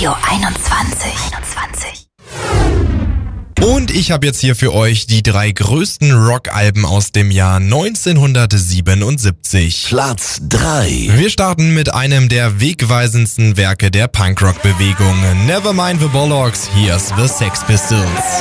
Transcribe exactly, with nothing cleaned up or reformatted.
Radio einundzwanzig. einundzwanzig. Und ich habe jetzt hier für euch die drei größten Rockalben aus dem Jahr neunzehnhundertsiebenundsiebzig. Platz drei. Wir starten mit einem der wegweisendsten Werke der Punkrock-Bewegung. Nevermind the Bollocks, here's the Sex Pistols.